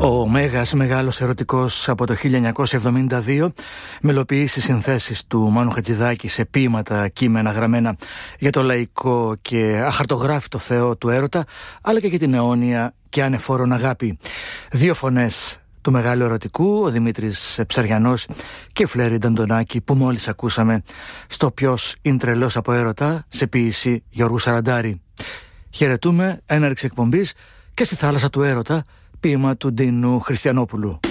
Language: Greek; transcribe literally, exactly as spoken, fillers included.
Ο Μέγας μεγάλος ερωτικός από το χίλια εννιακόσια εβδομήντα δύο μελοποιήσει συνθέσεις του Μάνου Χατζηδάκη σε ποίηματα κείμενα γραμμένα για το λαϊκό και αχαρτογράφητο Θεό του έρωτα, αλλά και για την αιώνια και ανεφόρον αγάπη. Δύο φωνές του μεγάλου ερωτικού, ο Δημήτρης Ψαριανός και η Φλέρη Νταντονάκη, που μόλις ακούσαμε στο «Ποιος είναι τρελός από έρωτα» σε ποίηση Γιώργου Σαραντάρη. Χαιρετούμε έναρξη εκπομπής και στη θάλασσα του έρωτα, ποίημα του Ντίνου Χριστιανόπουλου.